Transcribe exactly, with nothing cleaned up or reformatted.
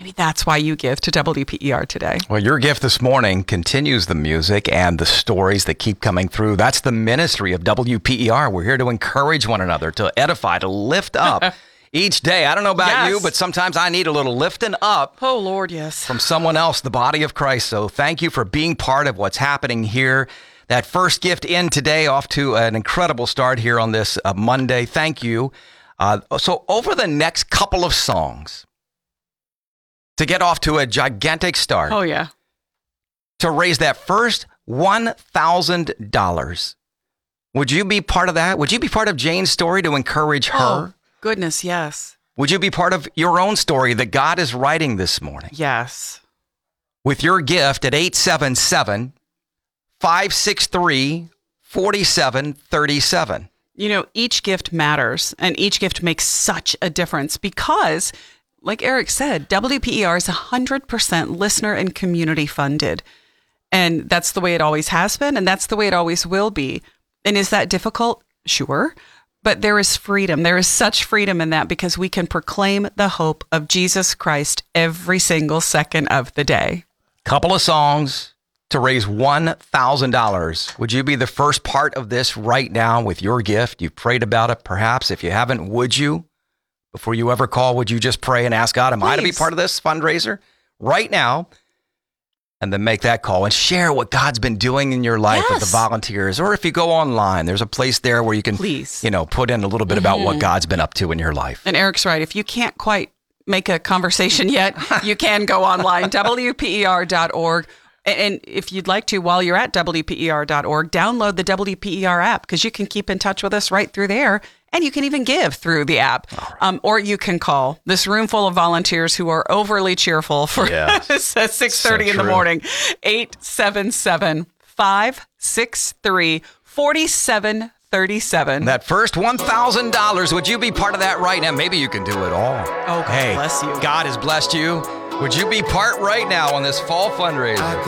Maybe that's why you give to W P E R today. Well, your gift this morning continues the music and the stories that keep coming through. That's the ministry of W P E R. We're here to encourage one another, to edify, to lift up each day. I don't know about Yes. you, but sometimes I need a little lifting up Oh, Lord, yes. from someone else, the body of Christ. So thank you for being part of what's happening here. That first gift in today, off to an incredible start here on this uh, Monday. Thank you. Uh, so over the next couple of songs, to get off to a gigantic start, Oh, yeah. to raise that first one thousand dollars, would you be part of that? Would you be part of Jane's story to encourage her? Oh, goodness, yes. Would you be part of your own story that God is writing this morning? Yes. With your gift at eight seven seven, five six three, four seven three seven. You know, each gift matters, and each gift makes such a difference because, like Eric said, W P E R is one hundred percent listener and community funded. And that's the way it always has been, and that's the way it always will be. And is that difficult? Sure. But there is freedom. There is such freedom in that because we can proclaim the hope of Jesus Christ every single second of the day. Couple of songs to raise one thousand dollars. Would you be the first part of this right now with your gift? You've prayed about it, perhaps. If you haven't, would you? Before you ever call, would you just pray and ask God, am I to be Please. part of this fundraiser right now? And then make that call and share what God's been doing in your life with the Yes. volunteers. Or if you go online, there's a place there where you can, Please. you know, put in a little bit about what God's been up to in your life. And Eric's right. If you can't quite make a conversation yet, you can go online, W P E R dot org. And if you'd like to, while you're at W P E R dot org, download the W P E R app because you can keep in touch with us right through there. And you can even give through the app. Um, or you can call this room full of volunteers who are overly cheerful for Yes. six thirty So in the true. morning. eight seven seven, five six three, four seven three seven. That first one thousand dollars, would you be part of that right now? Maybe you can do it all. Oh, God hey, bless you. God has blessed you. Would you be part right now on this fall fundraiser?